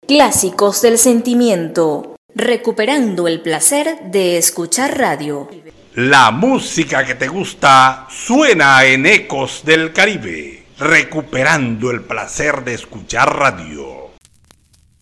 Clásicos del sentimiento, recuperando el placer de escuchar radio. La música que te gusta suena en Ecos del Caribe, recuperando el placer de escuchar radio.